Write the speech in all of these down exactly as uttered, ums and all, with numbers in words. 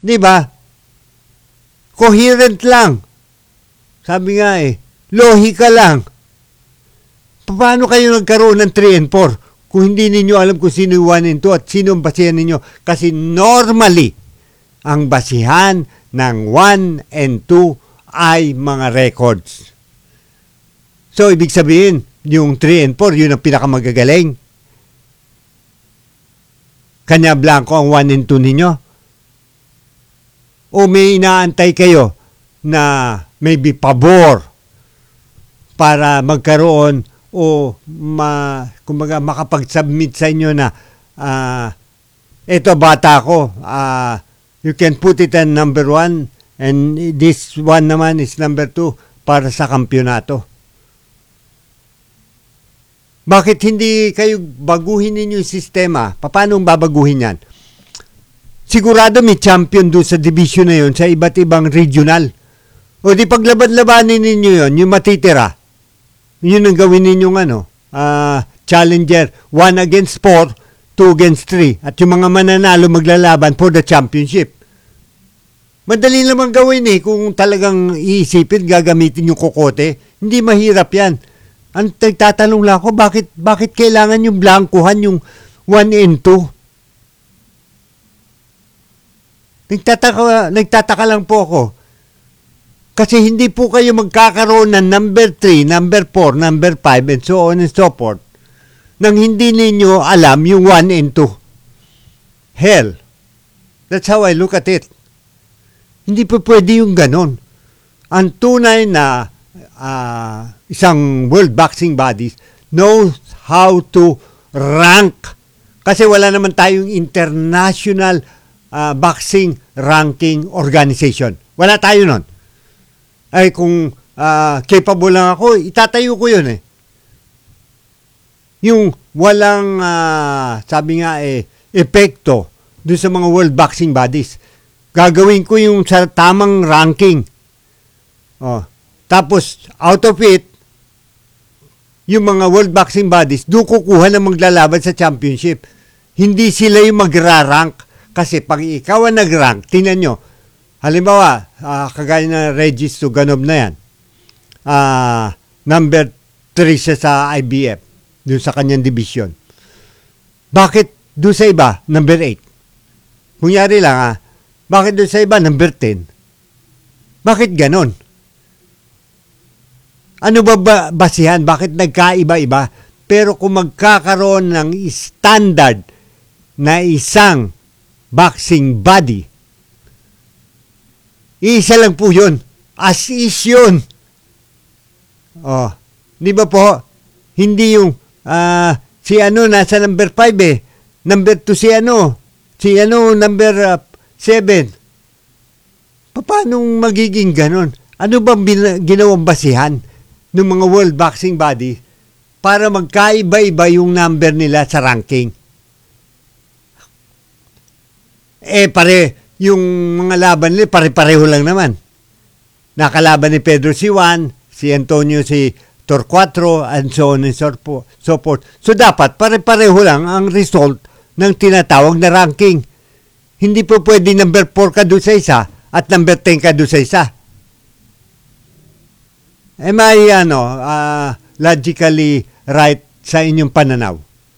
Di ba? Coherent lang. Sabi nga eh, lohika lang. Paano kayo nagkaroon ng three and four kung hindi ninyo alam kung sino yung one and two at sino ang basihan ninyo? Kasi normally, ang basihan ng one and two ay mga records. So, ibig sabihin, yung three and four, yun ang pinakamagagaling. Kanya blanco ang one and two ninyo? O may inaantay kayo na maybe pabor para magkaroon o ma, kumbaga makapag-submit sa inyo na uh, eto bata ko, uh, you can put it in number one and this one naman is number two para sa kampyonato. Bakit hindi kayo baguhin ninyo yung sistema? Paano babaguhin yan? Sigurado may champion doon sa division na yun sa iba't ibang regional. O di paglabad-labanin ninyo yun, yung matitira. Yun ang gawin ninyong ano, uh, challenger, one against four, two against three. At yung mga mananalo maglalaban for the championship. Madali naman gawin eh, kung talagang iisipin, gagamitin yung kokote. Hindi mahirap yan. Ang tatanong lang ako, bakit, bakit kailangan yung blankuhan yung one and two? Nagtataka, nagtataka lang po ako. Kasi hindi po kayo magkakaroon ng number three, number four, number five, and so on and so forth nang hindi ninyo alam yung one and two. Hell, that's how I look at it. Hindi po pwede yung ganon. Ang tunay na uh, isang World Boxing Bodies knows how to rank. Kasi wala naman tayong international uh, boxing ranking organization. Wala tayo nun. Ay kung uh, capable lang ako, itatayo ko yun eh. Yung walang, uh, sabi nga eh, epekto dun sa mga World Boxing Bodies. Gagawin ko yung sa tamang ranking. Oh. Tapos, out of it, yung mga World Boxing Bodies, doon kukuha na maglalaban sa championship. Hindi sila yung magra-rank. Kasi pag ikaw ang nag-rank, tingnan nyo, halimbawa, uh, kagaya na Regis Suganov na yan, uh, number three siya sa I B F, doon sa kanyang division. Bakit doon sa iba, number eight? Kunyari lang ha, bakit doon sa iba, number ten? Bakit ganon? Ano ba, ba basihan? Bakit nagkaiba-iba? Pero kung magkakaroon ng standard na isang boxing body, isa lang po yun. As is yun. Oh, di ba po? Hindi yung uh, si ano nasa number five eh. Number two si ano. Si ano number uh, seven. Paano magiging ganon? Ano bang bin- ginawang basihan ng mga World Boxing Body para magkaiba-iba yung number nila sa ranking? Eh pare, yung mga laban nila, pare-pareho lang naman. Nakalaban ni Pedro si Juan, si Antonio si Torcuatro, and so on and so forth. So dapat, pare-pareho lang ang result ng tinatawag na ranking. Hindi po pwede number four ka doon sa isa at number ten ka doon sa isa. Am I, ano, uh, logically right sa inyong pananaw?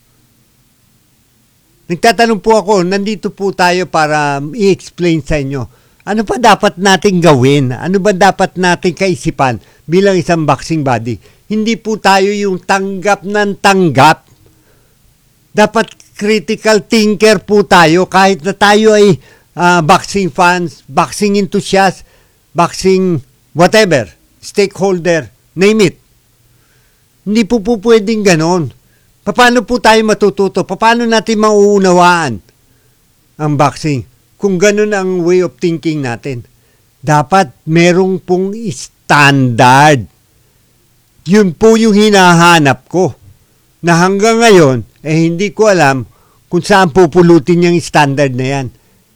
Nagtatanong po ako, nandito po tayo para i-explain sa inyo. Ano pa dapat nating gawin? Ano ba dapat nating kaisipan bilang isang boxing body? Hindi po tayo yung tanggap ng tanggap. Dapat critical thinker po tayo kahit na tayo ay uh, boxing fans, boxing enthusiast, boxing whatever, stakeholder, name it. Hindi po po pwedeng ganon. Paano po tayo matututo? Paano natin mauunawaan ang boxing? Kung ganun ang way of thinking natin. Dapat merong pong standard. Yun po yung hinahanap ko. Na hanggang ngayon, eh hindi ko alam kung saan pupulutin yung standard na yan.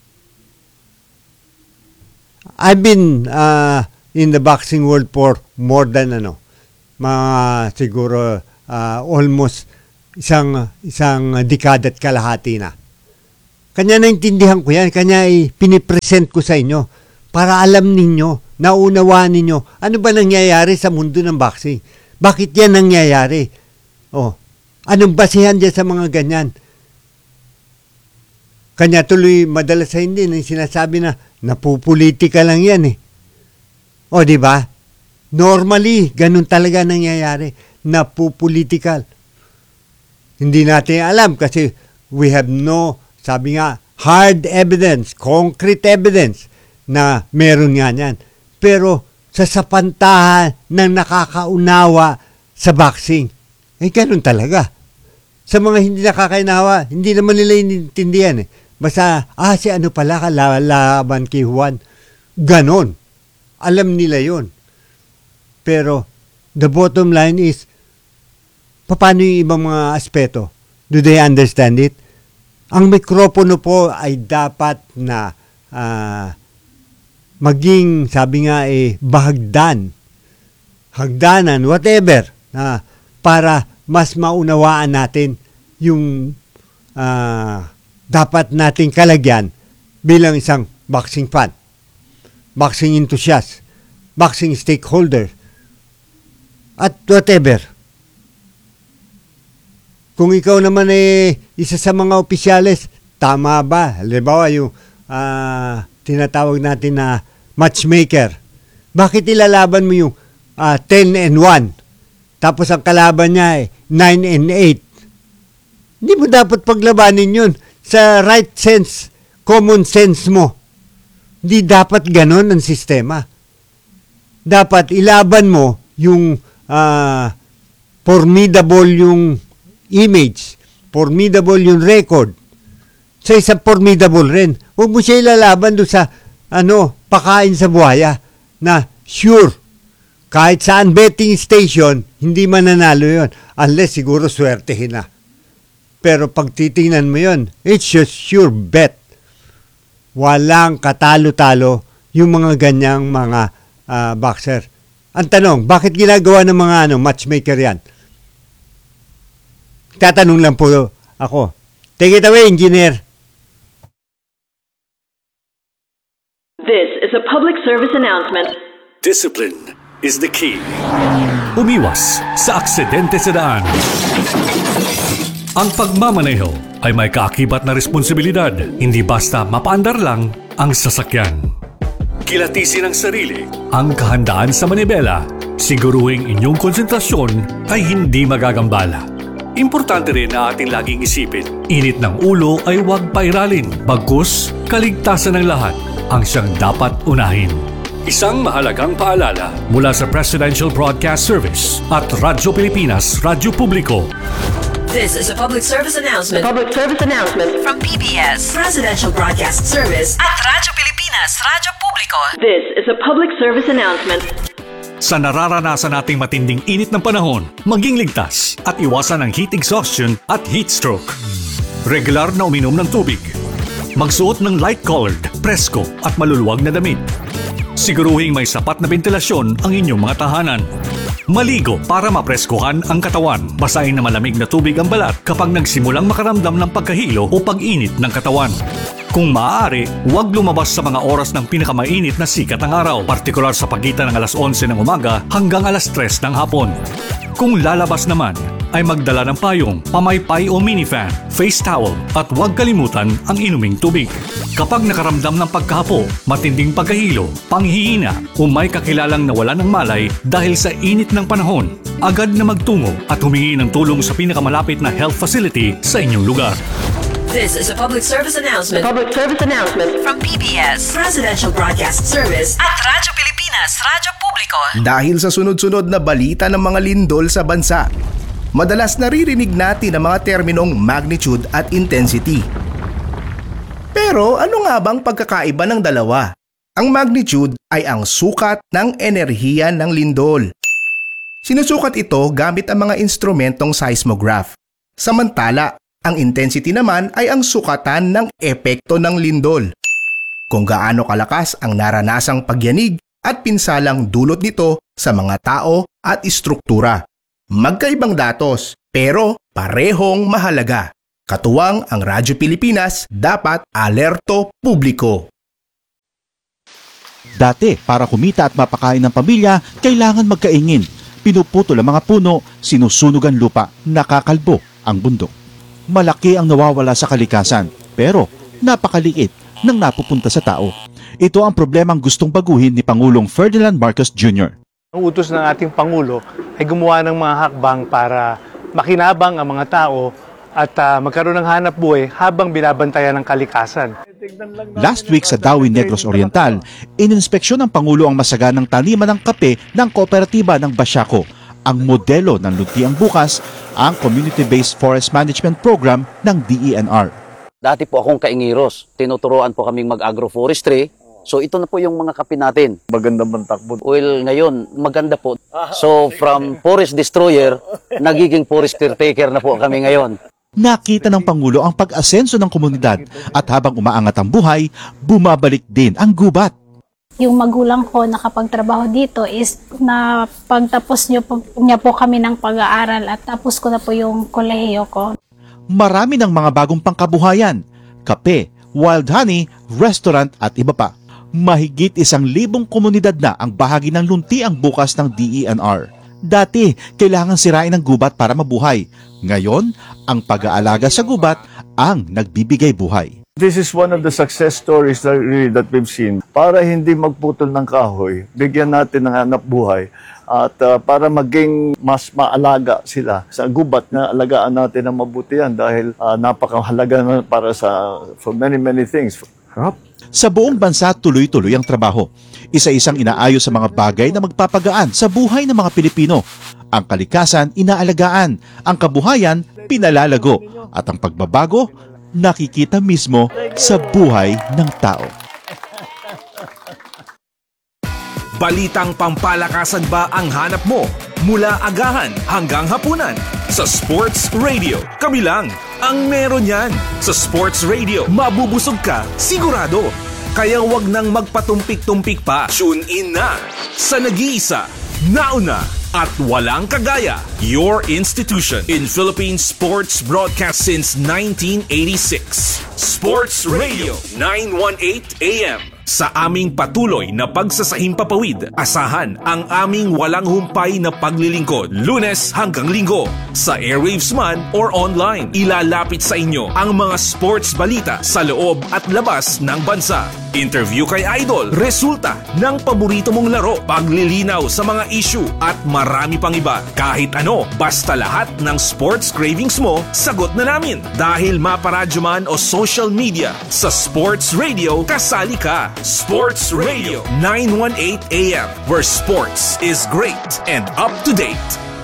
I've been uh, in the boxing world for more than ano, mga siguro uh, almost isang isang dekada at kalahati na. Kanya naintindihan ko yan. Kanya ay pinipresent ko sa inyo para alam ninyo, naunawaan ninyo, ano ba nangyayari sa mundo ng boxing? Bakit yan nangyayari? Oh, anong basihan dyan sa mga ganyan? Kanya tuloy madalas sa hindi nang sinasabi na napupolitika lang yan eh. O, di ba? Normally, ganun talaga nangyayari. Napupolitical. Hindi natin alam kasi we have no, sabi nga, hard evidence, concrete evidence na meron nga yan. Pero sa sapantahan ng nakakaunawa sa boxing, eh ganun talaga. Sa mga hindi nakakainawa, hindi naman nila inintindihan eh. Basta, ah, si ano pala kalalaban kay Juan. Ganon. Alam nila yon. Pero, the bottom line is, paano yung ibang mga aspeto? Do they understand it? Ang mikropono po ay dapat na uh, maging, sabi nga eh, bahagdan, hagdanan, whatever, uh, para mas maunawaan natin yung uh, dapat nating kalagyan bilang isang boxing fan, boxing enthusiast, boxing stakeholder, at whatever. Kung ikaw naman eh, isa sa mga opisyales, tama ba? Halimbawa yung uh, tinatawag natin na matchmaker. Bakit ilalaban mo yung uh, ten and one? Tapos ang kalaban niya eh, nine and eight. Hindi mo dapat paglabanin yun. Sa right sense, common sense mo. Hindi dapat ganon ang sistema. Dapat ilaban mo yung uh, formidable yung image, formidable yung record. Sa isang formidable rin. Huwag mo siya ilalaban doon sa ano, pakain sa buhaya na sure, kahit saan betting station, hindi mananalo yon unless siguro swertehin na. Pero pag titingnan mo yon, it's just sure bet. Walang katalo-talo yung mga ganyang mga uh, boxer. Ang tanong, bakit ginagawa ng mga ano, matchmaker yan? Tatanong lang po ako. Take it away, engineer. This is a public service announcement. Discipline is the key. Umiwas sa aksidente sa daan. Ang pagmamaneho ay may kaakibat na responsibilidad. Hindi basta mapaandar lang ang sasakyan. Kilatisin ang sarili, ang kahandaan sa manibela. Siguruhing inyong konsentrasyon ay hindi magagambala. Importante rin na ating laging isipin, init ng ulo ay huwag pairalin. Bagkus, kaligtasan ng lahat ang siyang dapat unahin. Isang mahalagang paalala mula sa Presidential Broadcast Service at Radyo Pilipinas, Radyo Publiko. This is a public service announcement. Public service announcement From P B S, Presidential Broadcast Service at Radyo Pilipinas, Radyo Publiko. This is a public service announcement. Sa nararanasan nating matinding init ng panahon, maging ligtas at iwasan ang heat exhaustion at heat stroke. Regular na uminom ng tubig. Magsuot ng light-colored, presko at maluluwag na damit. Siguruhing may sapat na ventilasyon ang inyong mga tahanan. Maligo para mapreskohan ang katawan. Basahin na malamig na tubig ang balat kapag nagsimulang makaramdam ng pagkahilo o pag-init ng katawan. Kung maaari, huwag lumabas sa mga oras ng pinakamainit na sikat ng araw, partikular sa pagitan ng alas onse ng umaga hanggang alas tres ng hapon. Kung lalabas naman, ay magdala ng payong, pamaypay o minifan, face towel at huwag kalimutan ang inuming tubig. Kapag nakaramdam ng pagkahapo, matinding pagkahilo, panghihina o may kakilalang nawalan ng malay dahil sa init ng panahon, agad na magtungo at humingi ng tulong sa pinakamalapit na health facility sa inyong lugar. This is a public service announcement. Public service announcement From P B S, Presidential Broadcast Service at Radyo Pilipinas, Radyo Publiko. Dahil sa sunod-sunod na balita ng mga lindol sa bansa, madalas naririnig natin ang mga terminong magnitude at intensity. Pero ano nga bang pagkakaiba ng dalawa? Ang magnitude ay ang sukat ng enerhiya ng lindol. Sinusukat ito gamit ang mga instrumentong seismograph. Samantala, ang intensity naman ay ang sukatan ng epekto ng lindol. Kung gaano kalakas ang naranasang pagyanig at pinsalang dulot nito sa mga tao at istruktura. Magkaibang datos, pero parehong mahalaga. Katuwang ang Radyo Pilipinas, dapat alerto publiko. Dati, para kumita at mapakain ng pamilya, kailangan magkaingin. Pinuputol ang mga puno, sinusunog ang lupa, nakakalbo ang bundok. Malaki ang nawawala sa kalikasan, pero napakaliit nang napupunta sa tao. Ito ang problemang gustong baguhin ni Pangulong Ferdinand Marcos Junior Ang utos ng ating Pangulo ay gumawa ng mga hakbang para makinabang ang mga tao at uh, magkaroon ng hanap buhay habang binabantayan ng kalikasan. Last week sa Dawi Negros Oriental, ininspeksyon ng Pangulo ang masaganang taniman ng kape ng kooperatiba ng Basiaco. Ang modelo ng Luntiang Bukas, ang Community-Based Forest Management Program ng D E N R. Dati po akong kaingiros. Tinuturoan po kaming mag-agroforestry. So ito na po yung mga kape natin. Maganda man takbo. Well, ngayon, maganda po. So from forest destroyer, nagiging forest caretaker na po kami ngayon. Nakita ng Pangulo ang pag-asenso ng komunidad at habang umaangat ang buhay, bumabalik din ang gubat. Yung magulang ko nakapagtrabaho dito is na pagtapos niyo po, niya po kami ng pag-aaral at tapos ko na po yung kolehiyo ko. Marami ng mga bagong pangkabuhayan, kape, wild honey, restaurant at iba pa. Mahigit isang libong komunidad na ang bahagi ng Luntiang Bukas ng D E N R. Dati, kailangan sirain ang gubat para mabuhay. Ngayon, ang pag-aalaga sa gubat ang nagbibigay buhay. This is one of the success stories that, really, that we've seen. Para hindi magputol ng kahoy, bigyan natin ng hanap buhay at uh, para maging mas maalaga sila sa gubat na alagaan natin ng mabuti yan dahil uh, napakahalaga na para sa for many many things. Huh? Sa buong bansa, tuloy-tuloy ang trabaho. Isa-isang inaayos sa mga bagay na magpapagaan sa buhay ng mga Pilipino. Ang kalikasan, inaalagaan. Ang kabuhayan, pinalalago. At ang pagbabago, nakikita mismo sa buhay ng tao. Balitang pampalakasan ba ang hanap mo? Mula agahan hanggang hapunan sa Sports Radio. Kami lang ang meron yan. Sa Sports Radio, mabubusog ka, sigurado. Kaya wag nang magpatumpik-tumpik pa. Tune in na sa nag-iisa, nauna at walang kagaya. Your institution in Philippine sports broadcast since nineteen eighty-six. Sports Radio nine eighteen A M. Sa aming patuloy na pagsasahing papawid, asahan ang aming walang humpay na paglilingkod. Lunes hanggang Linggo, sa airwaves man or online. Ilalapit sa inyo ang mga sports balita sa loob at labas ng bansa. Interview kay Idol, resulta ng paborito mong laro, paglilinaw sa mga issue at marami pang iba. Kahit ano, basta lahat ng sports cravings mo, sagot na namin. Dahil maparadyo man o social media, sa Sports Radio, kasali ka. Sports Radio nine eighteen A M, where sports is great and up to date.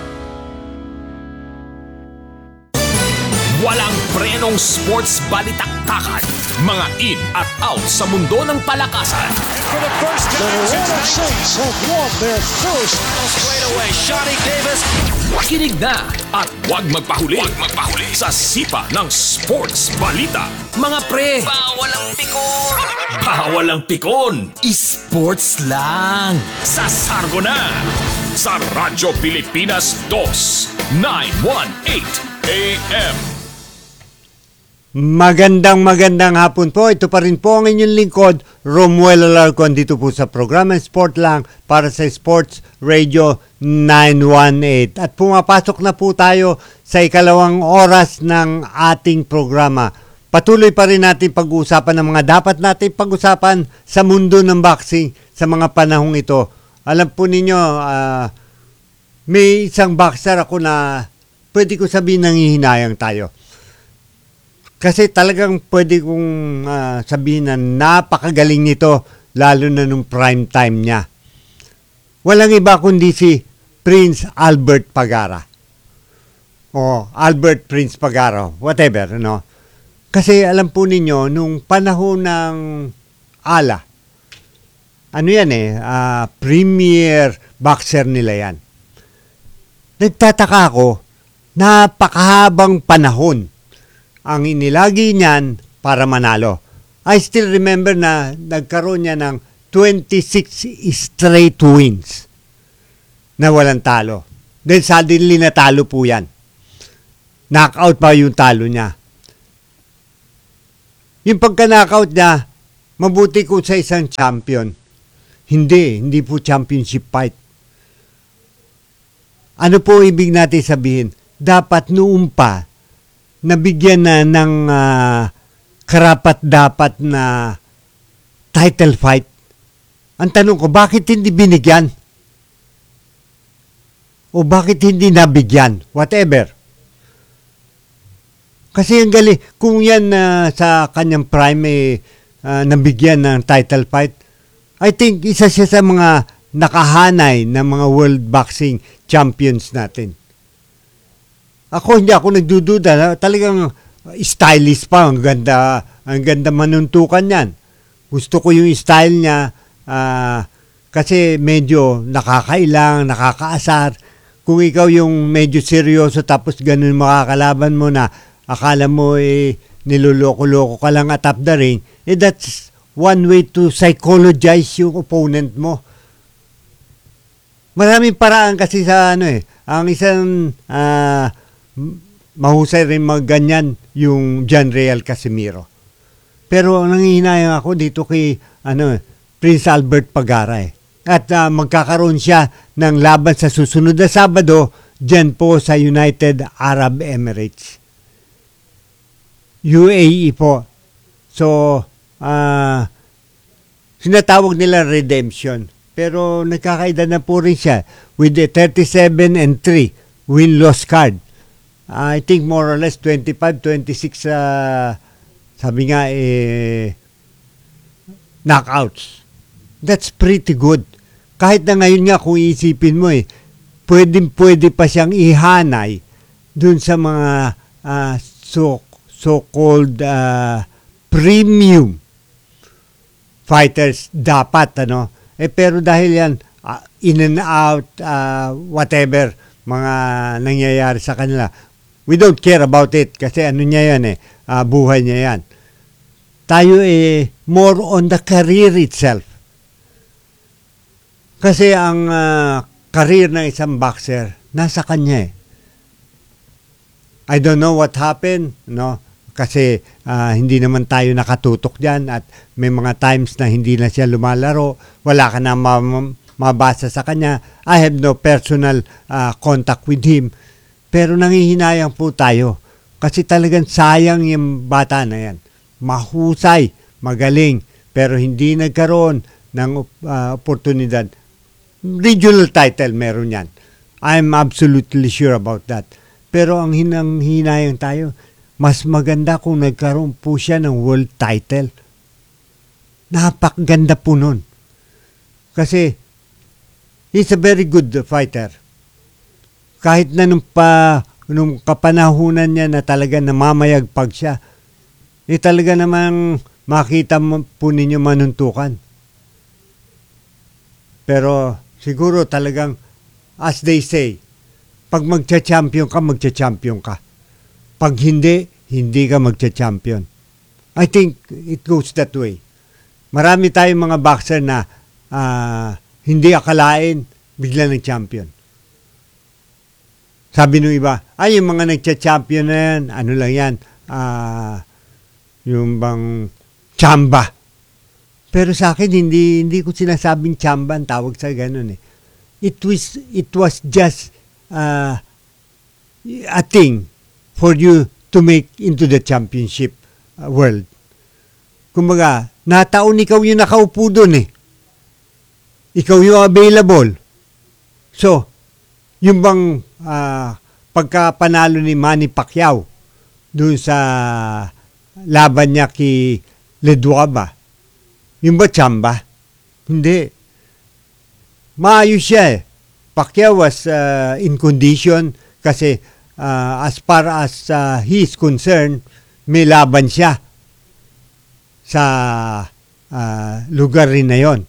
Walang prenong sports balitaktakan. Mga in at out sa mundo ng palakasan. For the first time, the Atlanta Saints have won their first. Straight away, Shawty Davis. Kinig na at huwag magpahuli. Huwag magpahuli sa sipa ng sports balita. Mga pre, bawal ang pikon. Bawal ang pikon. Sports lang. Sa Sargo na. Sa Radyo Pilipinas two, nine eighteen A M. Magandang magandang hapon po. Ito pa rin po ang inyong lingkod, Romuel Alarcon, dito po sa programa Sport Lang para sa Sports Radio nine eighteen. At pumapasok na po tayo sa ikalawang oras ng ating programa. Patuloy pa rin natin pag-uusapan ng mga dapat natin pag-usapan sa mundo ng boxing sa mga panahong ito. Alam po ninyo, uh, may isang boxer ako na pwede ko sabihin nangihinayang tayo. Kasi talagang pwede kong uh, sabihin na napakagaling nito, lalo na nung prime time niya. Walang iba kundi si Prince Albert Pagara. O Albert Prince Pagara, whatever, no? Kasi alam po ninyo, nung panahon ng ALA, ano yan eh, uh, premier boxer nila yan. Nagtataka ako, napakahabang panahon ang inilagi niyan para manalo. I still remember na nagkaroon niya ng twenty-six straight wins na walang talo. Then suddenly natalo po yan. Knockout pa yung talo niya. Yung pagka-knockout niya, mabuti ko sa isang champion. Hindi, hindi po championship fight. Ano po ibig natin sabihin? Dapat noon pa, nabigyan na ng uh, karapat-dapat na title fight. Ang tanong ko, bakit hindi binigyan? O bakit hindi nabigyan? Whatever. Kasi ang galing, kung yan uh, sa kanyang prime eh, uh, nabigyan ng title fight, I think isa siya sa mga nakahanay ng mga world boxing champions natin. Ako, hindi ako nagdududa. Na, talagang stylist pa. Ang ganda, ang ganda manuntukan yan. Gusto ko yung style niya uh, kasi medyo nakakailang, nakakaasar. Kung ikaw yung medyo seryoso tapos ganun makakalaban mo na akala mo eh niloloko-loko ka lang atop the ring, eh that's one way to psychologize yung opponent mo. Maraming paraan kasi sa ano eh. Ang isang uh, mahusay rin mga ganyan yung John Real Casimiro. Pero nangihinayang ako dito kay ano, Prince Albert Pagara eh. At uh, magkakaroon siya ng laban sa susunod na Sabado dyan po sa United Arab Emirates. U A E po. So, uh, sinatawag nila redemption. Pero nagkakaida na po rin siya with the thirty-seven and three win-loss card. Uh, I think more or less twenty-five, twenty-six uh, sabi nga eh knockouts. That's pretty good. Kahit na ngayon nga kung iisipin mo eh, pwedeng pwede pa siyang ihanay dun sa mga uh, so, so-called uh, premium fighters dapat, ano. Eh pero dahil yan, uh, in and out, uh, whatever, mga nangyayari sa kanila, we don't care about it kasi ano niya yan eh, uh, buhay niya yan. Tayo eh, more on the career itself. Kasi ang uh, career ng isang boxer, nasa kanya eh. I don't know what happened, no? Kasi uh, hindi naman tayo nakatutok dyan at may mga times na hindi na siya lumalaro, wala ka na ma- mabasa sa kanya. I have no personal uh, contact with him. Pero nangihinayang po tayo kasi talagang sayang yung bata na yan. Mahusay, magaling, pero hindi nagkaroon ng uh, oportunidad. Regional title meron yan. I'm absolutely sure about that. Pero ang hinang hinayang tayo, mas maganda kung nagkaroon po siya ng world title. Napakaganda po nun. Kasi he's a very good fighter. Kahit na nung, pa, nung kapanahunan niya na talaga namamayagpag siya, eh talaga namang makita mo po ninyo manuntukan. Pero siguro talagang, as they say, pag magcha-champion ka, magcha-champion ka. Pag hindi, hindi ka magcha-champion. I think it goes that way. Marami tayong mga boxer na uh, hindi akalain, bigla ng champion. Sabi nung iba, ay yung mga nagcha-champion na yan, ano lang yan, uh, yung bang chamba. Pero sa akin, hindi, hindi ko sinasabing chamba, ang tawag sa ganun eh. It was, it was just uh, a thing for you to make into the championship uh, world. Kumbaga, nataon ikaw yung nakaupo doon eh. Ikaw yung available. So, yung bang uh, pagkapanalo ni Manny Pacquiao doon sa laban niya kay Leduaba, yung ba chamba? Hindi. Maayos siya eh. Pacquiao was uh, in condition kasi uh, as far as uh, he is concerned, may laban siya sa uh, lugar rin na yon.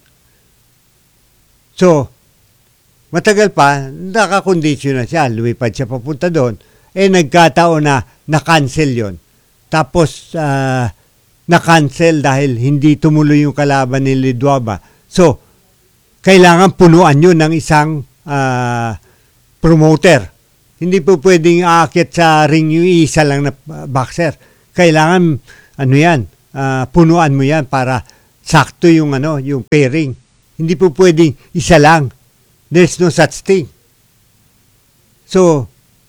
So, matagal pa, nakakondisyon na siya, lumipad siya papunta doon, eh nagkataon na na-cancel yon. Tapos, uh, na-cancel dahil hindi tumuloy yung kalaban ni Leduaba. So, kailangan punuan yun ng isang uh, promoter. Hindi po pwedeng aakyat sa ring yung isa lang na boxer. Kailangan, ano yan, ah, punuan mo yan para sakto yung ano, yung pairing. Hindi po pwedeng isa lang. There's no such thing. So,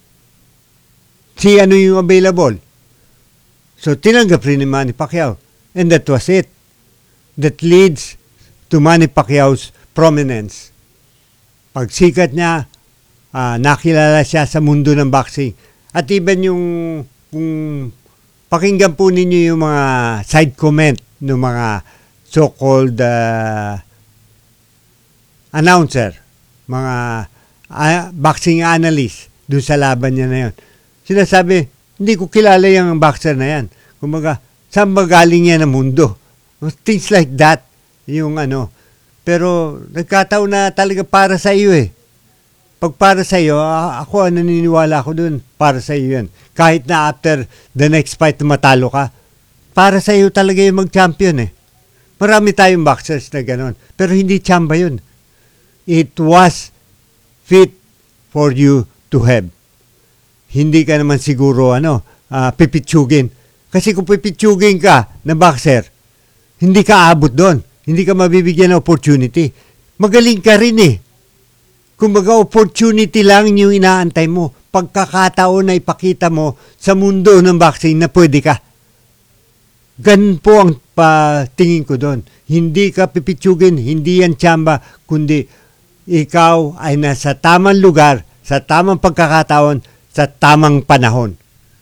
si ano yung available? So, tinanggap rin ni Manny Pacquiao. And that was it. That leads to Manny Pacquiao's prominence. Pagsikat niya, uh, nakilala siya sa mundo ng boxing. At even yung, kung pakinggan po ninyo yung mga side comment ng mga so-called uh, announcer, mga uh, boxing analyst, doon sa laban niya na yun. Sinasabi, hindi ko kilala yung boxer na yan. Kumbaga, saan ba galing yan ng mundo? Things like that. Yung ano. Pero, nagkataon na talaga para sa iyo eh. Pag para sa iyo, ako, naniniwala ako dun. Para sa iyo yan. Kahit na after the next fight matalo ka, para sa iyo talaga yung mag-champion eh. Marami tayong boxers na gano'n. Pero hindi chamba yun. It was fit for you to have. Hindi ka naman siguro ano, uh, pipitsugin. Kasi kung pipitsugin ka na boxer, hindi ka aabot doon. Hindi ka mabibigyan ng opportunity. Magaling ka rin eh. Kumbaga opportunity lang yung inaantay mo. Pagkakataon na ipakita mo sa mundo ng boxing na pwede ka. Ganun po ang uh, tingin ko doon. Hindi ka pipitsugin, hindi yan tsamba, kundi ikaw ay nasa tamang lugar, sa tamang pagkakataon, sa tamang panahon.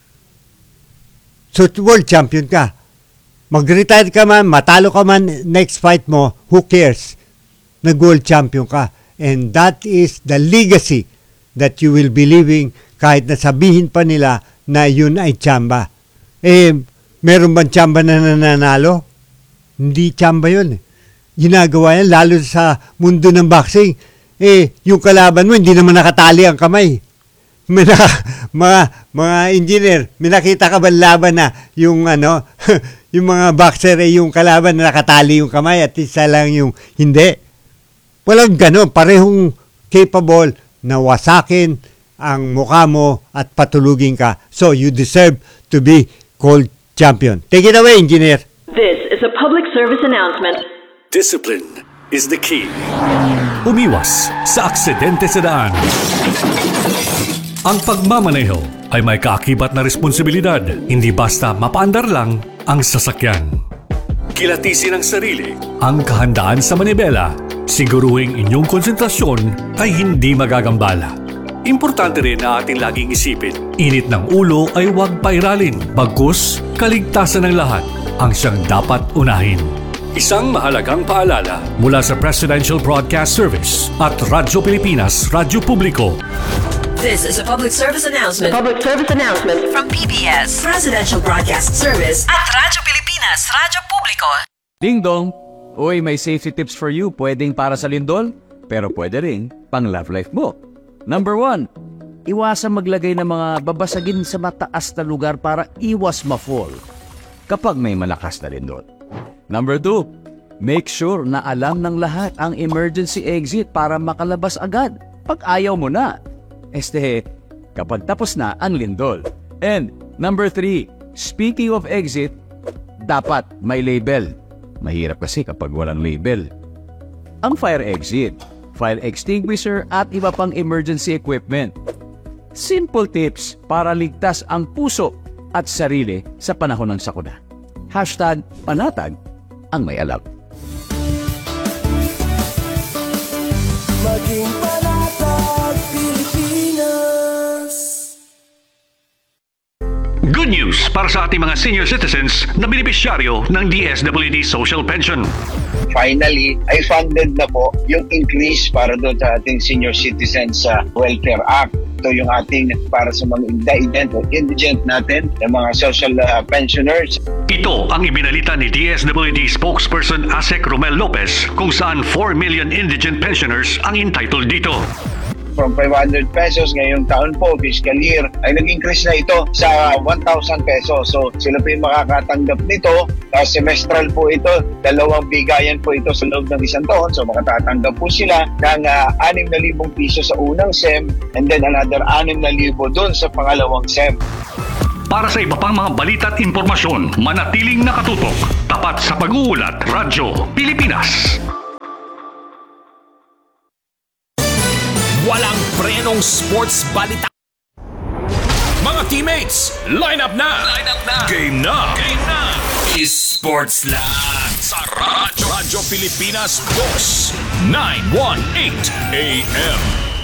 So, world champion ka. Mag-retire ka man, matalo ka man, next fight mo, who cares? Nag-world champion ka. And that is the legacy that you will be leaving kahit nasabihin pa nila na yun ay tsamba. Eh, meron bang tsamba na nananalo? Hindi tsamba yun. Ginagawa yan, lalo sa mundo ng boxing. Eh, yung kalaban mo, hindi naman nakatali ang kamay. May naka, mga, mga engineer, may nakita ka ba laban na yung ano, yung mga boxer eh, yung kalaban na nakatali yung kamay at isa lang yung hindi. Walang gano'n, parehong capable na wasakin ang mukha mo at patulugin ka. So, you deserve to be called champion. Take it away, engineer. This is a public service announcement. Discipline is the key. Umiwas sa aksidente sa daan. Ang pagmamaneho ay may kaakibat na responsibilidad, hindi basta mapaandar lang ang sasakyan. Kilatisin ang sarili, ang kahandaan sa manibela, siguruhing inyong konsentrasyon ay hindi magagambala. Importante rin na ating laging isipin, init ng ulo ay huwag pairalin, bagkus kaligtasan ng lahat ang siyang dapat unahin. Isang mahalagang paalala mula sa Presidential Broadcast Service at Radyo Pilipinas, Radyo Publiko. This is a public service announcement. Public service announcement From P B S, Presidential Broadcast Service at Radyo Pilipinas, Radyo Publiko. Ding dong! Uy, may safety tips for you. Pwedeng para sa lindol, pero pwede rin pang love life mo. Number one, iwasan maglagay ng mga babasagin sa mataas na lugar para iwas ma-fall kapag may malakas na lindol. Number two, make sure na alam ng lahat ang emergency exit para makalabas agad pag ayaw mo na. Este, kapag tapos na ang lindol. And number three, speaking of exit, dapat may label. Mahirap kasi kapag walang label. Ang fire exit, fire extinguisher at iba pang emergency equipment. Simple tips para ligtas ang puso at sarili sa panahon ng sakuna. Hashtag panatag ang may alam. Maging panatag Pilipinas. Good news para sa ating mga senior citizens na benepisyaryo ng D S W D Social Pension. Finally, ay funded na po yung increase para doon sa ating Senior Citizens uh, Welfare Act. Ito yung ating para sa mga indigent o indigent natin, yung mga social uh, pensioners. Ito ang ibinalita ni D S W D spokesperson Asek Romel Lopez kung saan four million indigent pensioners ang entitled dito. From five hundred pesos ngayong taon po, fiscal year, ay nag-increase na ito sa one thousand pesos. So sila po yung makakatanggap nito. Uh, semestral po ito, dalawang bigayan po ito sa loob ng isang taon. So makatatanggap po sila ng uh, anim na libong piso sa unang S E M and then another anim na libo doon sa pangalawang S E M. Para sa iba pang mga balita at impormasyon, manatiling nakatutok. Tapat sa pag-uulat, Radyo Pilipinas. Walang prenong sports balita. Mga teammates, line up na! Line up na! Game na! Game na! Sports lang sa Radyo, Radyo Pilipinas Boss nine eighteen A M.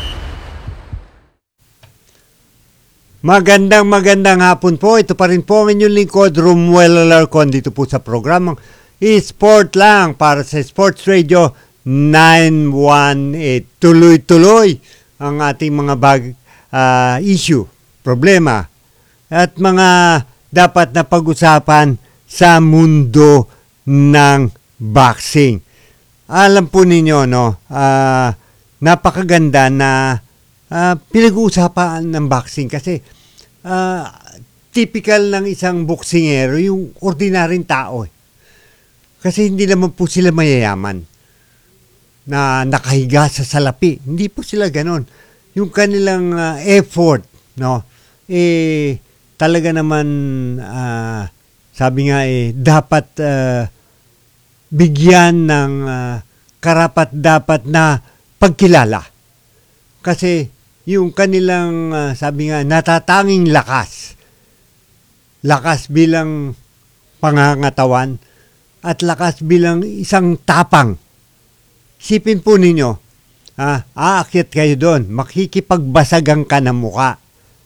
Magandang magandang hapon po. Ito pa rin po ang inyong lingkod, Romuel Alarcon, dito po sa programang Sport lang para sa Sports Radio nine eighteen. Tuloy-tuloy ang ating mga bag, uh, issue, problema, at mga dapat na pag-usapan sa mundo ng boxing. Alam po ninyo, no, uh, napakaganda na uh, pinag-uusapan ng boxing kasi uh, typical ng isang boksingero yung ordinaryong tao. Eh. Kasi hindi naman po sila mayayaman na nakahiga sa salapi. Hindi po sila ganon. Yung kanilang uh, effort, no, eh, talaga naman, uh, sabi nga eh, dapat uh, bigyan ng uh, karapat-dapat na pagkilala. Kasi yung kanilang, uh, sabi nga, natatanging lakas. Lakas bilang pangangatawan at lakas bilang isang tapang. Sipin po ninyo, ah, aakyat kayo doon, makikipagbasagan ka ng muka.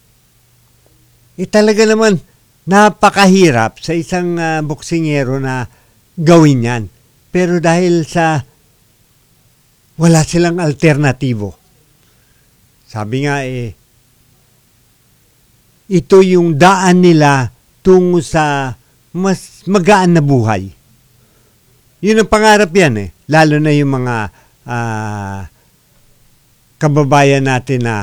Eh talaga naman, napakahirap sa isang uh, boksingero na gawin yan. Pero dahil sa wala silang alternatibo. Sabi nga eh, ito yung daan nila tungo sa mas magaan na buhay. Yun ang pangarap yan eh. Lalo na yung mga uh, kababayan natin na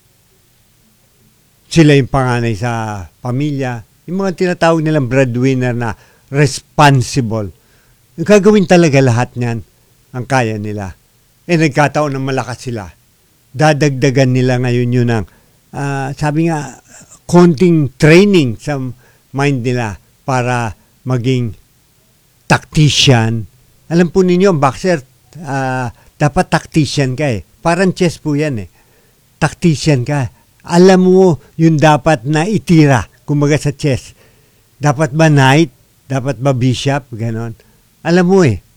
sila yung panganay sa pamilya. Yung mga tinatawag nilang breadwinner na responsible. Yung gagawin talaga lahat niyan ang kaya nila. Eh nagkataon na malakas sila. Dadagdagan nila ngayon yun ng, uh, sabi nga, konting training sa mind nila para maging tactician. Alam po ninyo, boxer, uh, dapat tactician ka eh. Parang chess po yan eh. Tactician ka. Alam mo yung dapat na itira, kumbaga sa chess. Dapat ba knight? Dapat ba bishop? Ganon. Alam mo eh.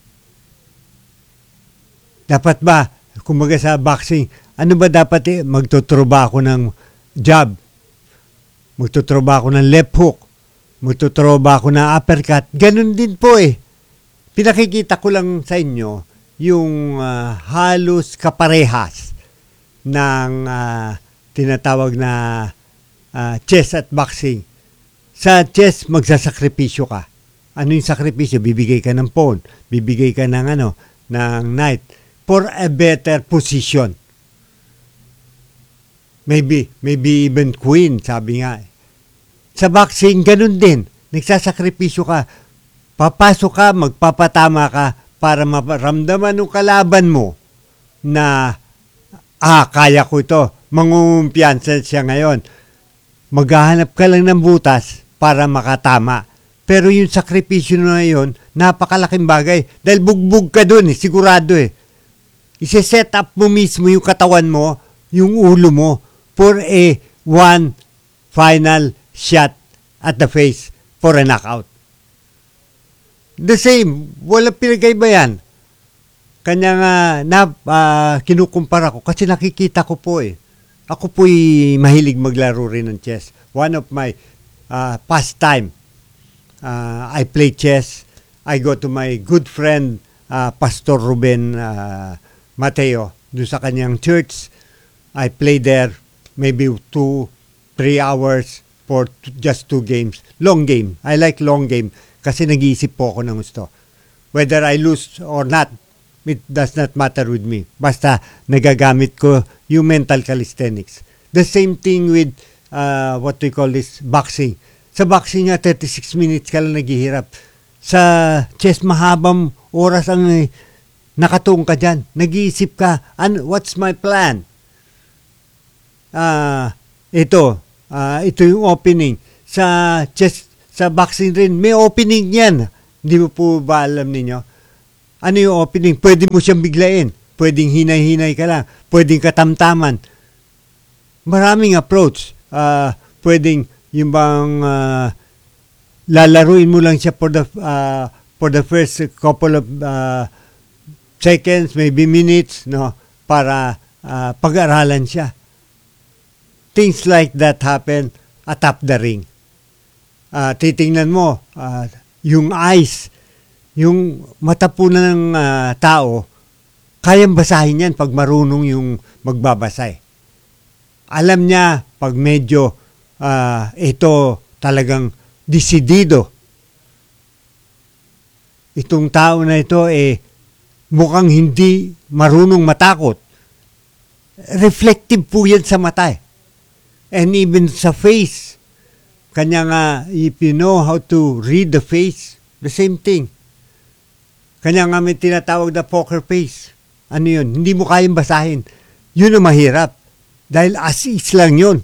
Dapat ba, kumbaga sa boxing, ano ba dapat eh? Magtutroba ako ng jab. Magtutroba ako ng left hook. Magtutroba ako ng uppercut. Ganon din po eh. Pinakikita ko lang sa inyo yung uh, halos kaparehas ng uh, tinatawag na uh, chess at boxing. Sa chess, magsasakripisyo ka. Ano yung sakripisyo? Bibigay ka ng pawn. Bibigay ka ng ano, ng knight for a better position. Maybe, maybe even queen, sabi nga. Sa boxing, ganun din. Nagsasakripisyo ka. Papasok ka, magpapatama ka para maramdaman ng kalaban mo na, ah, kaya ko ito. Mangumpiyansa siya ngayon. Maghahanap ka lang ng butas para makatama. Pero yung sakripisyo na yun, napakalaking bagay. Dahil bugbog ka dun, eh, sigurado eh. Ise-set up mo mismo yung katawan mo, yung ulo mo, for a one final shot at the face for a knockout. The same, walang pinagkaiba yan. Kanya nga, na, uh, kinukumpara ko kasi nakikita ko po eh. Ako po'y mahilig maglaro rin ng chess. One of my uh, pastime. Uh, I play chess. I go to my good friend, uh, Pastor Ruben uh, Mateo, doon sa kanyang church. I play there maybe two, three hours for t- just two games. Long game. I like long game kasi nag-iisip po ako ng gusto. Whether I lose or not, it does not matter with me. Basta nagagamit ko yung mental calisthenics. The same thing with uh, what we call this boxing. Sa boxing nga, thirty-six minutes ka lang naghihirap. Sa chess, mahabang oras ang eh, nakatuong ka dyan. Nag-iisip ka, ano, what's my plan? Uh, ito, uh, ito yung opening. sa chess, sa boxing rin, may opening yan. Hindi mo po ba alam ninyo? Ano yung opening? Pwede mo siyang biglain. Pwedeng hinay-hinay ka lang. Pwedeng katamtaman. Maraming approach. Uh, pwedeng yung bang uh, lalaruin mo lang siya for the uh, for the first couple of uh, seconds, maybe minutes, no, para uh, pag-aralan siya. Things like that happen atop the ring. Uh, titingnan mo, uh, yung eyes, yung mata po ng uh, tao, kayang basahin yan pag marunong yung magbabasa. Alam niya pag medyo uh, ito talagang desidido. Itong tao na ito eh mukhang hindi marunong matakot. Reflective po yan sa mata eh. And even sa face. Kanya nga, if you know how to read the face, the same thing. Kanya nga may tinatawag na poker face. Ano yun? Hindi mo kayang basahin. Yun ang mahirap. Dahil as is lang yun.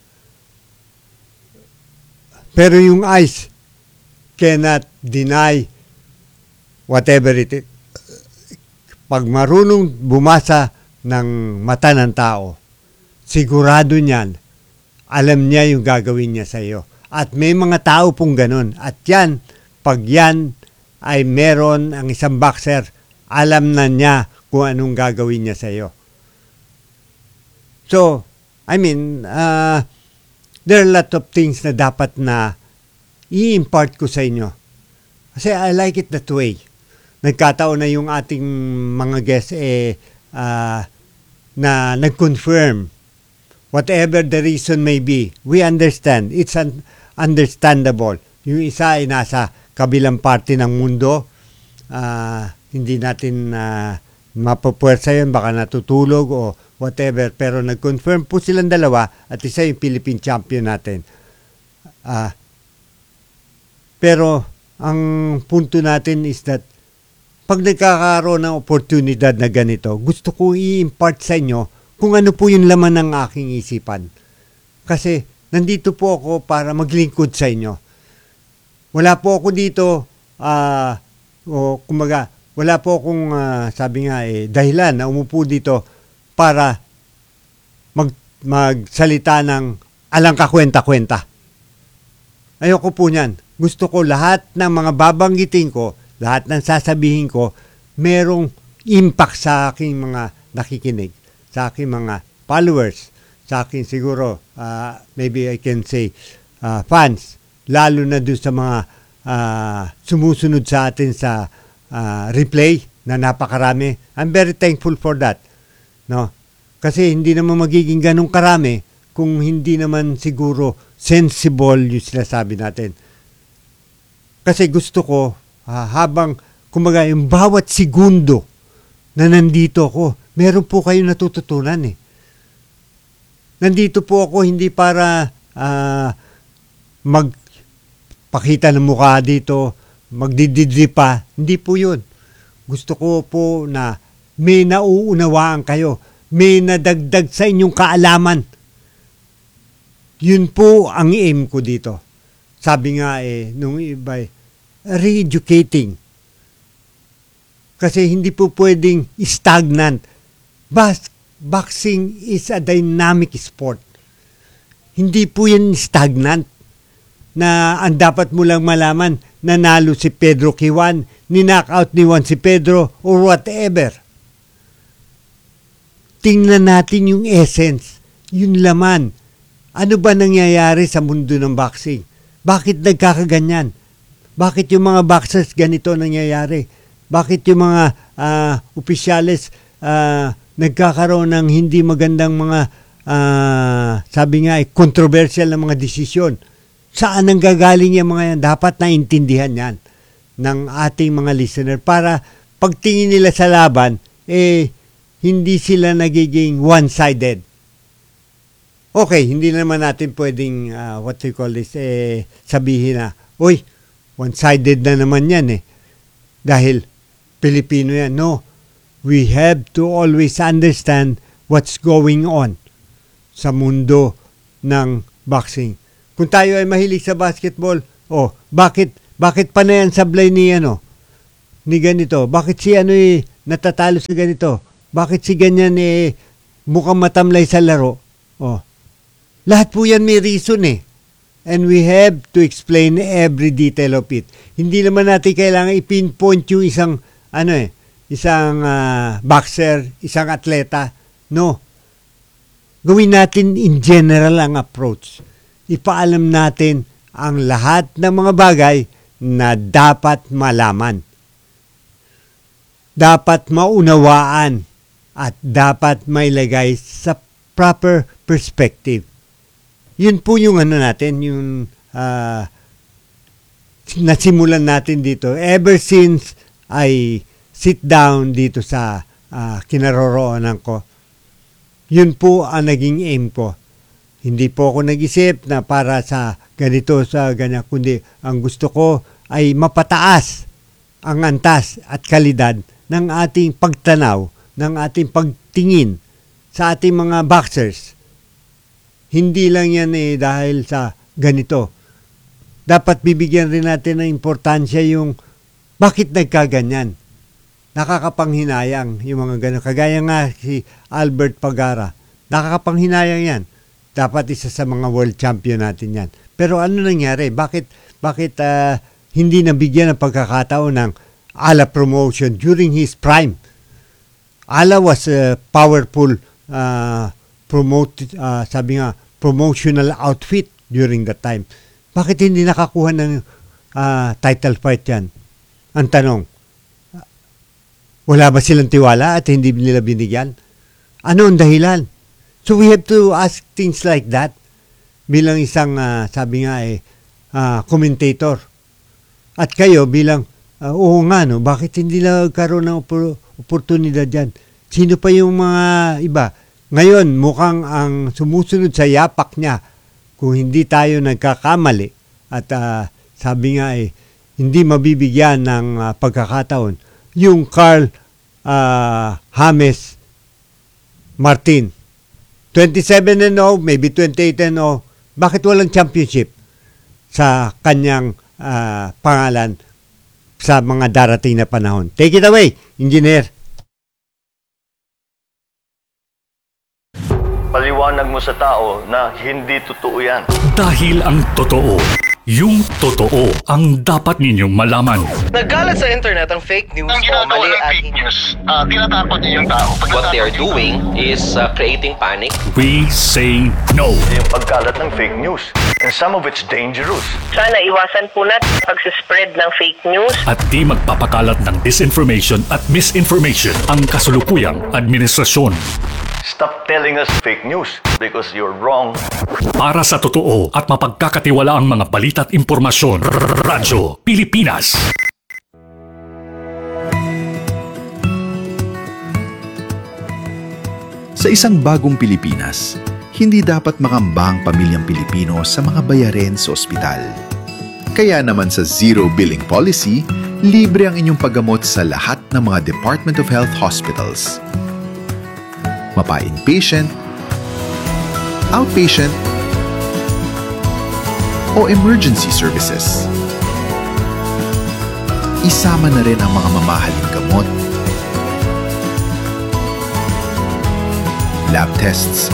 Pero yung eyes cannot deny whatever it is. Pag marunong bumasa ng mata ng tao, sigurado niyan, alam niya yung gagawin niya sa iyo. At may mga tao pong ganun. At yan, pag yan ay meron ang isang boxer, alam na niya kung anong gagawin niya sa iyo. So, I mean, uh, there are a lot of things na dapat na i-impart ko sa inyo. Kasi I like it that way. Nagkataon na yung ating mga guests eh, uh, na nag-confirm. Whatever the reason may be, we understand. It's un- understandable. Yung isa ay nasa kabilang parte ng mundo. Uh, hindi natin uh, mapapwersa yun, baka natutulog o whatever. Pero nag-confirm po silang dalawa at isa yung Philippine champion natin. Uh, pero ang punto natin is that pag nagkakaroon ng oportunidad na ganito, gusto ko i-impart sa inyo kung ano po yung laman ng aking isipan. Kasi nandito po ako para maglingkod sa inyo. Wala po ako dito, uh, o kumaga, wala po akong, uh, sabi nga eh, dahilan na umupo dito para mag, magsalita ng alang kakwenta-kwenta. Ayoko po niyan. Gusto ko lahat ng mga babanggitin ko, lahat ng sasabihin ko, merong impact sa aking mga nakikinig, sa aking mga followers, sa aking siguro, uh, maybe I can say, uh, fans, lalo na doon sa mga uh, sumusunod sa atin sa uh, replay na napakarami. I'm very thankful for that. No? Kasi hindi naman magiging ganong karami kung hindi naman siguro sensible yung sinasabi natin. Kasi gusto ko, uh, habang, kumaga, yung bawat segundo na nandito ako, meron po kayo natututunan eh. Nandito po ako hindi para uh, magpakita ng mukha dito, magdididri pa. Hindi po yun. Gusto ko po na may nauunawaan kayo, may nadagdag sa inyong kaalaman. Yun po ang aim ko dito. Sabi nga eh, nung iba, re-educating. Kasi hindi po pwedeng stagnant. Bas, boxing is a dynamic sport. Hindi po yan stagnant. Na ang dapat mo lang malaman, nanalo si Pedro kay Juan, ni-knockout ni Juan si Pedro, or whatever. Tingnan natin yung essence, yung laman. Ano ba nangyayari sa mundo ng boxing? Bakit nagkakaganyan? Bakit yung mga boxers ganito nangyayari? Bakit yung mga uh, opisyales uh, nagkakaroon ng hindi magandang mga, uh, sabi nga, eh, controversial na mga desisyon? Saan ang gagaling yung mga yan? Dapat naintindihan yan ng ating mga listener para pagtingin nila sa laban, eh, hindi sila nagiging one-sided. Okay, hindi naman natin pwedeng, uh, what you call this, eh, sabihin na, uy, one-sided na naman yan eh. Dahil Pilipino yan. No, we have to always understand what's going on sa mundo ng boxing. Kung tayo ay mahilig sa basketball, oh, bakit bakit pa na yan sablay ni ano? Ni ganito? Bakit si ano eh, natatalo sa ganito? Bakit si ganyan eh mukhang matamlay sa laro? Oh. Lahat po yan may reason eh. And we have to explain every detail of it. Hindi naman natin kailangan i-pinpoint yung isang ano eh, isang uh, boxer, isang atleta. No. Gawin natin in general ang approach. Ipaalam natin ang lahat ng mga bagay na dapat malaman. Dapat maunawaan at dapat mailagay sa proper perspective. Yun po yung ano natin, yung uh, nasimulan natin dito. Ever since I sit down dito sa uh, kinaroroonan ko, yun po ang naging aim ko. Hindi po ako nag-isip na para sa ganito, sa ganyan, kundi ang gusto ko ay mapataas ang antas at kalidad ng ating pagtanaw, ng ating pagtingin sa ating mga boxers. Hindi lang yan eh dahil sa ganito. Dapat bibigyan rin natin ng importansya yung bakit nagkaganyan. Nakakapanghinayang yung mga ganun. Kagaya nga si Albert Pagara. Nakakapanghinayang yan. Dapat isa sa mga world champion natin yan. Pero ano nangyari? Bakit, bakit uh, hindi nabigyan ng pagkakataon ng Ala promotion during his prime? Ala was a powerful uh, promote, uh, sabi nga, promotional outfit during that time. Bakit hindi nakakuha ng uh, title fight yan? Ang tanong, wala ba silang tiwala at hindi nila binigyan? Ano ang dahilan? So we have to ask things like that bilang isang, uh, sabi nga eh, uh, commentator. At kayo bilang, uh, oo nga no, bakit hindi na karoon ng opor- oportunidad yan? Sino pa yung mga iba? Ngayon, mukhang ang sumusunod sa yapak niya, kung hindi tayo nagkakamali, at uh, sabi nga eh, hindi mabibigyan ng uh, pagkakataon, yung Carl uh, James Martin. twenty-seven and oh, maybe twenty-eight and oh. Bakit walang championship sa kanyang uh, pangalan sa mga darating na panahon? Take it away, engineer. Paliwanag mo sa tao na hindi totoo yan. Dahil ang totoo, yung totoo ang dapat ninyong malaman. Nagkalat sa internet ang fake news ang o mali ng fake news, uh, tinatakot niyo yung tao. What they are doing is uh, creating panic. We say no. Yung pagkalat ng fake news. And some of it's dangerous. Sana iwasan po natin pag-spread ng fake news. At di magpapakalat ng disinformation at misinformation ang kasulukuyang administrasyon. Stop telling us fake news because you're wrong. Para sa totoo at mapagkakatiwalaang mga balita at impormasyon, Radyo Pilipinas. Sa isang bagong Pilipinas, hindi dapat mangamba ang pamilyang Pilipino sa mga bayarin sa ospital. Kaya naman sa Zero Billing Policy, libre ang inyong paggamot sa lahat ng mga Department of Health hospitals. Mapa-inpatient, outpatient, o emergency services. Isama na rin ang mga mamahaling gamot, lab tests,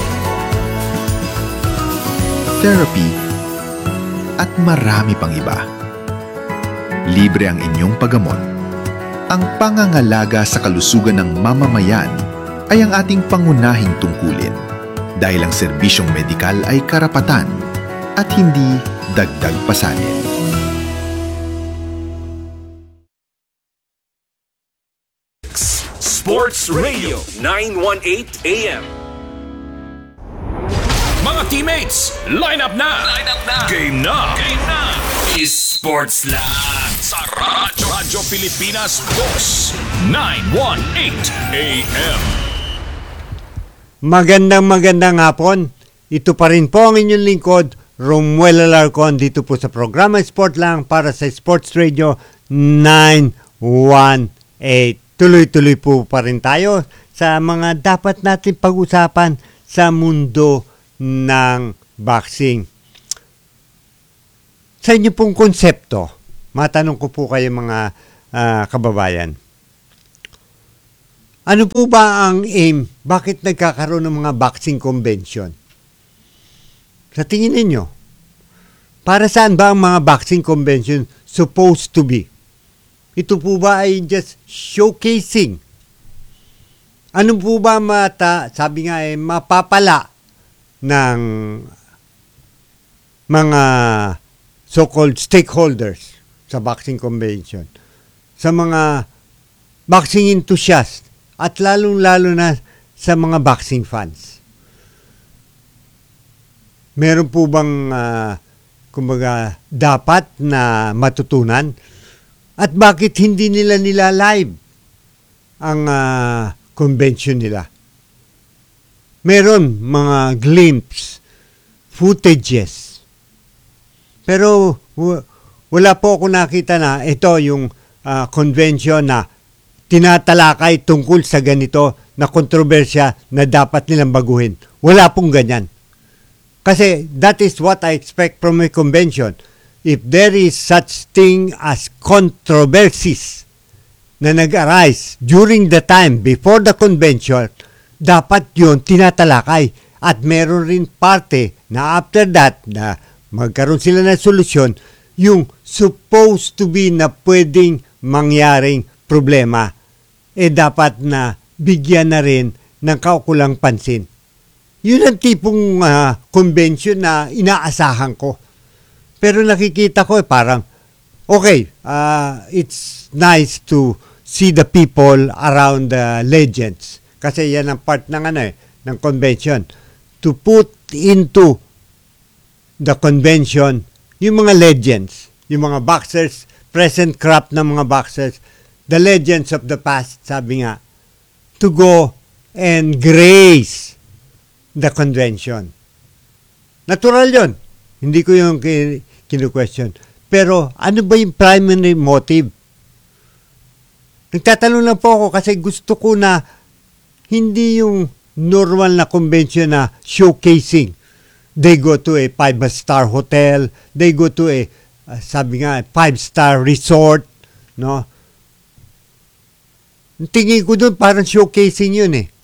therapy, at marami pang iba. Libre ang inyong paggamot. Ang pangangalaga sa kalusugan ng mamamayan ay ang ating pangunahing tungkulin dahil ang serbisyong medikal ay karapatan at hindi dagdag pasanin. Sports Radio nine eighteen A M. Mga teammates, line up na! Line up na! Game na! Game na! Esports Land sa Radyo, Radyo Pilipinas Box nine eighteen A M. Magandang magandang hapon. Ito pa rin po ang inyong lingkod, Romuel Alarcon, dito po sa programa Sport Lang para sa Sports Radio nine eighteen. Tuloy-tuloy po pa rin tayo sa mga dapat natin pag-usapan sa mundo ng boxing. sa inyo pong konsepto, matanong ko po kayo mga uh, kababayan. Ano po ba ang aim? Bakit nagkakaroon ng mga boxing convention? Sa tingin ninyo, para saan ba ang mga boxing convention supposed to be? Ito po ba ay just showcasing? Ano po ba mata, sabi nga eh, mapapala ng mga so-called stakeholders sa boxing convention, sa mga boxing enthusiasts, at lalong-lalo na sa mga boxing fans? Meron po bang uh, kumbaga dapat na matutunan? At bakit hindi nila nila live ang uh, convention nila? Meron mga glimpse, footages. Pero w- wala po ako nakita na ito yung uh, convention na tinatalakay tungkol sa ganito na kontrobersya na dapat nilang baguhin. Wala pong ganyan. Kasi that is what I expect from a convention. If there is such thing as controversies na nag-arise during the time before the convention, dapat yun tinatalakay. At meron rin parte na after that, na magkaroon sila ng solusyon, yung supposed to be na pwedeng mangyaring problema, eh dapat na bigyan na rin ng kaukulang pansin. Yun ang tipong uh, convention na inaasahan ko. Pero nakikita ko eh parang, okay, uh, it's nice to see the people around the legends. Kasi yan ang part ng ano eh, ng convention. To put into the convention yung mga legends, yung mga boxers, present crop ng mga boxers, the legends of the past, sabi nga, to go and grace the convention. Natural yun. Hindi ko yung kinu-question. Pero ano ba yung primary motive? Nagtatanong lang po ako kasi gusto ko na hindi yung normal na convention na showcasing. They go to a five-star hotel, they go to a, uh, sabi nga, five-star resort, no? Tingin ko doon parang showcasing yun eh.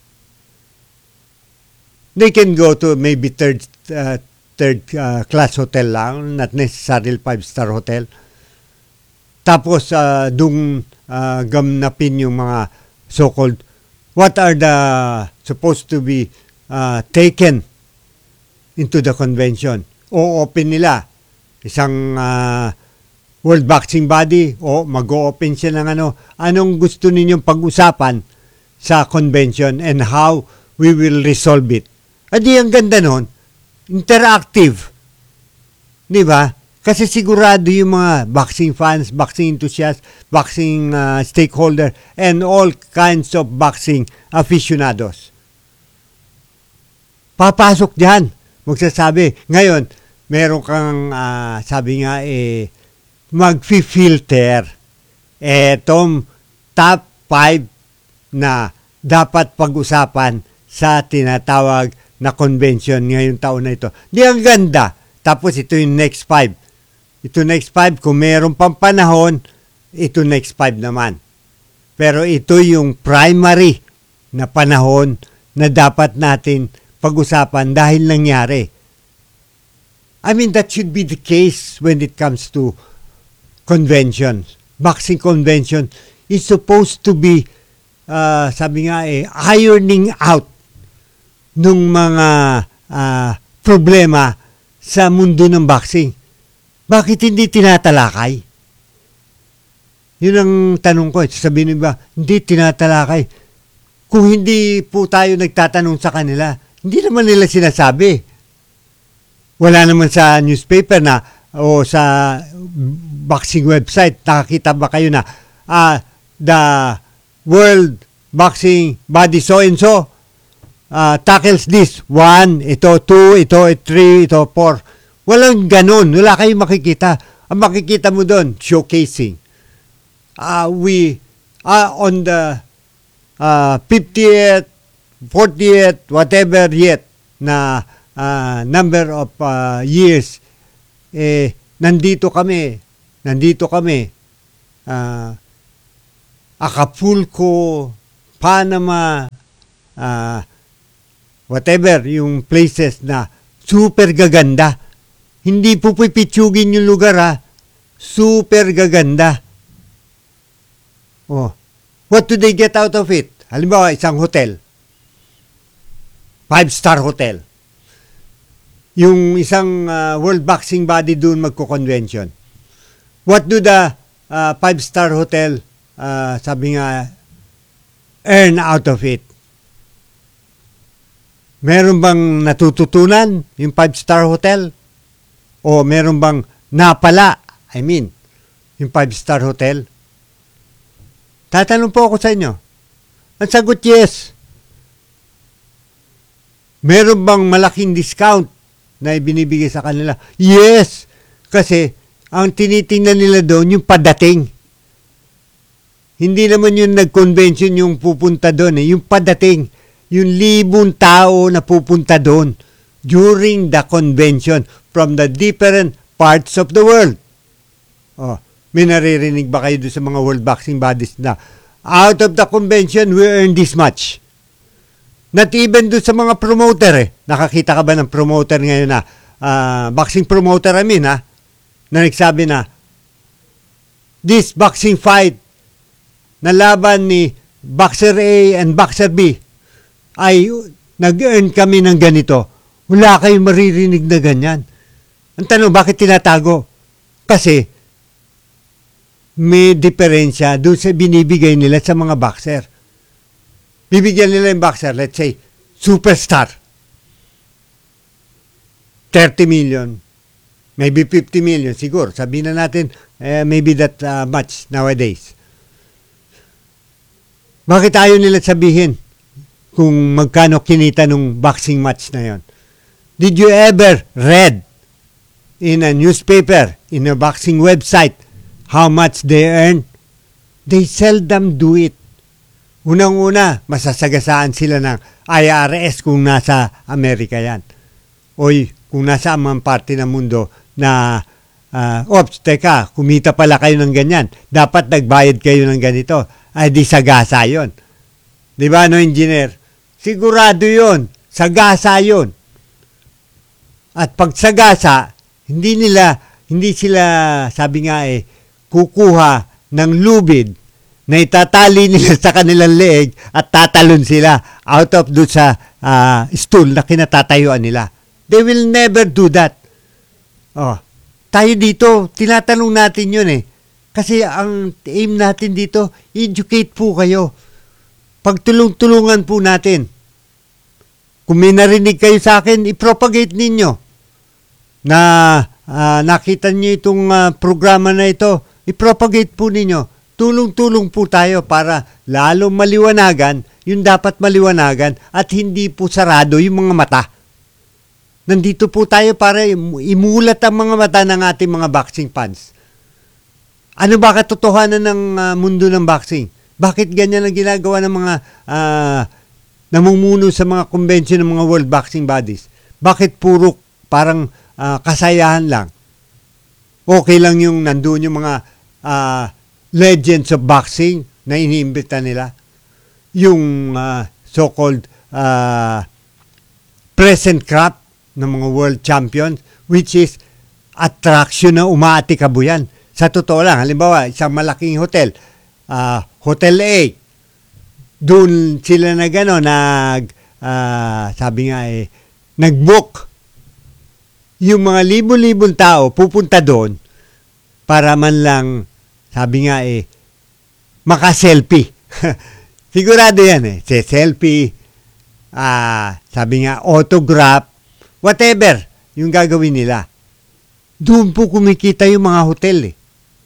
They can go to maybe third uh, third uh, class hotel lang, not necessarily five-star hotel. Tapos uh, dung uh, gamnapin yung mga so-called, what are the supposed to be uh, taken into the convention. O open nila. Isang uh, World Boxing Body, o mag-o-open siya ng ano, anong gusto ninyong pag-usapan sa convention and how we will resolve it. At di ang ganda nun, interactive. Di ba? Kasi sigurado yung mga boxing fans, boxing enthusiasts, boxing uh, stakeholder, and all kinds of boxing aficionados. Papasok dyan. Magsasabi. Ngayon, meron kang, uh, sabi nga, eh, mag-filter etong top five na dapat pag-usapan sa tinatawag na convention ngayong taon na ito. Di ang ganda. Tapos ito yung next five. Ito next five, kung meron pang panahon, ito next five naman. Pero ito yung primary na panahon na dapat natin pag-usapan dahil nangyari. I mean, that should be the case when it comes to conventions. Boxing convention is supposed to be, uh, sabi nga eh, ironing out nung mga uh, problema sa mundo ng boxing. Bakit hindi tinatalakay? Yun ang tanong ko. Sabihin nyo ba, hindi tinatalakay. Kung hindi po tayo nagtatanong sa kanila, hindi naman nila sinasabi. Wala naman sa newspaper na o sa boxing website, nakakita ba kayo na uh, the World Boxing Body so-and-so uh, tackles this. One, ito, two, ito, three, ito, four. Walang ganun. Wala kayong makikita. Ang makikita mo doon, showcasing. Uh, we are uh, on the uh, fiftieth, fortieth, whatever yet na uh, number of uh, years, eh, nandito kami, nandito kami, uh, Acapulco, Panama, uh, whatever, yung places na super gaganda. Hindi po pipitsugin yung lugar ha. Super gaganda. Oh. What do they get out of it? Halimbawa, isang hotel. Five-star hotel. Yung isang uh, World Boxing Body doon magko-convention. What do the uh, five-star hotel, uh, sabi nga, earn out of it? Meron bang natututunan yung five-star hotel? O meron bang napala, I mean, yung five-star hotel? Tatanong po ako sa inyo. Ang sagot, yes. Meron bang malaking discount na ibinibigay sa kanila? Yes. Kasi ang tinitingnan nila doon yung padating. Hindi naman yung nag-convention yung pupunta doon. Eh. Yung padating. Yung libong tao na pupunta doon during the convention from the different parts of the world. Oh, may naririnig ba kayo doon sa mga World Boxing Bodies na out of the convention, we earn this much? Not even doon sa mga promoter eh. Nakakita ka ba ng promoter ngayon na, uh, boxing promoter I mean ha, na nagsabi na, this boxing fight na laban ni Boxer A and Boxer B ay nag-earn kami ng ganito. Wala kayong maririnig na ganyan. Ang tanong, bakit tinatago? Kasi may diferensya doon sa binibigay nila sa mga boxer. Bibigyan nila yung boxer, let's say, superstar. thirty million, maybe fifty million, siguro. Sabihin na natin, eh, maybe that uh, much nowadays. Bakit ayaw nila sabihin kung magkano kinita nung boxing match na yon? Did you ever read in a newspaper, in a boxing website, how much they earn? They seldom do it. Unang-una, masasagasaan sila ng I R S kung nasa Amerika yan. Oy, kung nasa amang parte ng mundo na, uh, ops, teka, kumita pala kayo ng ganyan. Dapat nagbayad kayo ng ganito. Ay, di sagasa yun. Di ba, no, engineer? Sigurado yun. Sagasa yun. At pag sagasa, hindi nila, hindi sila, sabi nga eh, kukuha ng lubid na itatali nila sa kanilang leeg at tatalon sila out of do sa uh, stool na kinatatayuan nila. They will never do that. Oh, tayo dito, tinatanong natin yun eh. Kasi ang aim natin dito, educate po kayo. Pagtulong-tulungan po natin. Kung may narinig kayo sa akin, ipropagate ninyo na uh, nakita niyo itong uh, programa na ito. Ipropagate po ninyo. Tulong-tulong po tayo para lalong maliwanagan yung dapat maliwanagan at hindi po sarado yung mga mata. Nandito po tayo para imulat ang mga mata ng ating mga boxing fans. Ano ba katotohanan ng uh, mundo ng boxing? Bakit ganyan ang ginagawa ng mga uh, namumuno sa mga convention ng mga World Boxing Bodies? Bakit puro parang uh, kasayahan lang? Okay lang yung nandun yung mga uh, legends of boxing na iniimbita nila. Yung uh, so-called uh, present crop ng mga world champions, which is attraction na umaatikabo yan. Sa totoo lang, halimbawa, isang malaking hotel, uh, Hotel A, doon sila na gano'n, nag, uh, sabi nga eh, nag-book. Yung mga libo-libong tao pupunta doon para man lang, sabi nga eh, maka-selfie. Sigurado yan eh. Se selfie, uh, sabi nga, autograph, whatever yung gagawin nila. Doon po kumikita yung mga hotel eh.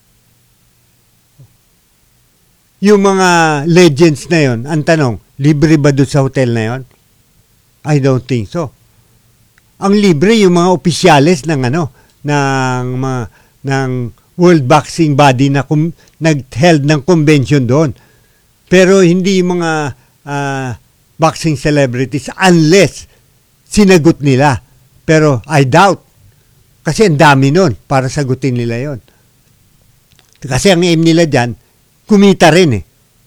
Yung mga legends na yon, ang tanong, libre ba doon sa hotel na yon? I don't think so. Ang libre yung mga opisyales ng ano, ng mga ng World Boxing Body na kum, nag-held ng convention doon. Pero hindi yung mga uh, boxing celebrities unless sinagot nila. Pero I doubt Kasi ang dami nun para sagutin nila yon. Kasi ang aim nila dyan, kumita rin eh.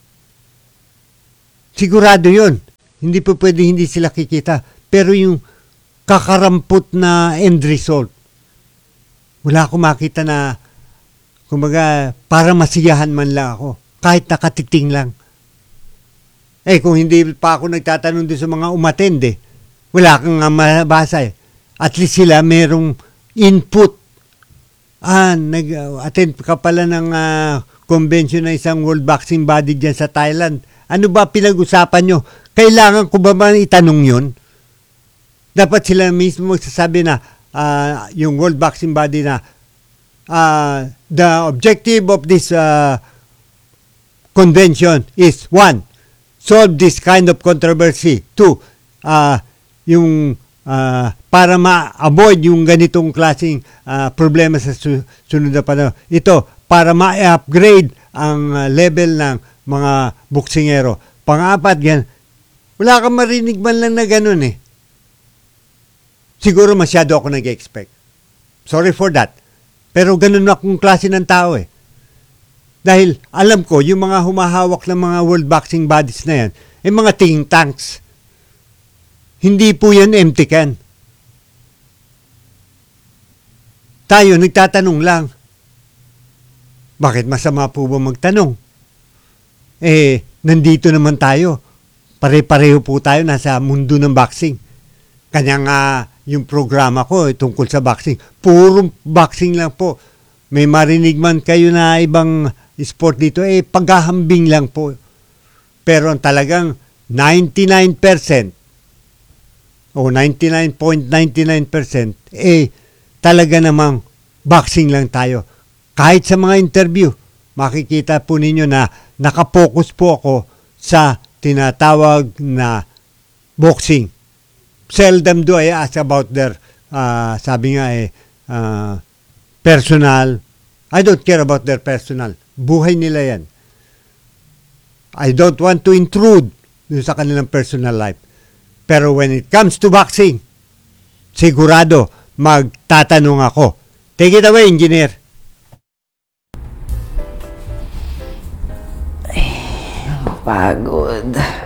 Sigurado yun. Hindi po pwede hindi sila kikita. Pero yung kakarampot na end result, wala akong makita na, kumbaga, para masiyahan man lang ako. Kahit nakatiting lang. Eh, kung hindi pa ako nagtatanong doon sa mga umatende, wala kang nga mabasa eh. At least sila merong input. Ah, nag-attend ka pala ng uh, convention na isang World Boxing Body dyan sa Thailand. Ano ba pinag-usapan nyo? Kailangan ko ba ba itanong yun? Dapat sila mismo magsasabi na uh, yung World Boxing Body na uh, the objective of this uh, convention is one, solve this kind of controversy. Two, uh, yung uh, para ma-avoid yung ganitong klaseng uh, problema sa su- sunod na panahon. Ito, para ma-upgrade ang uh, level ng mga boksingero. Pang-apat, gan, wala kang marinig man lang na ganun eh. Siguro masyado ako nag-expect. Sorry for that. Pero ganun akong klase ng tao eh. Dahil alam ko, yung mga humahawak ng mga world boxing bodies na yan, ay mga think tanks. Hindi po yan empty can. Tayo, nagtatanong lang. Bakit masama po ba magtanong? Eh, nandito naman tayo. Pare-pareho po tayo nasa mundo ng boxing. Kanya nga yung programa ko eh, tungkol sa boxing. Puro boxing lang po. May marinig man kayo na ibang sport dito, eh paghahambing lang po. Pero ang talagang ninety-nine percent o ninety-nine point nine nine percent eh talaga namang boxing lang tayo. Kahit sa mga interview, makikita po ninyo na nakapokus po ako sa tinatawag na boxing. Seldom do I ask about their, uh, sabi nga eh, uh, personal. I don't care about their personal. Buhay nila yan. I don't want to intrude sa kanilang personal life. Pero when it comes to boxing, sigurado magtatanong ako. Take it away, engineer. Pagod.